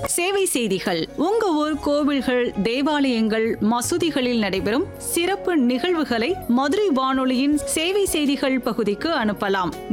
சேவை செய்திகள். உங்க ஊர் கோவில்கள், தேவாலயங்கள், மசூதிகளில் நடைபெறும் சிறப்பு நிகழ்வுகளை மதுரை வானொலியின் சேவை செய்திகள் பகுதிக்கு அனுப்பலாம்.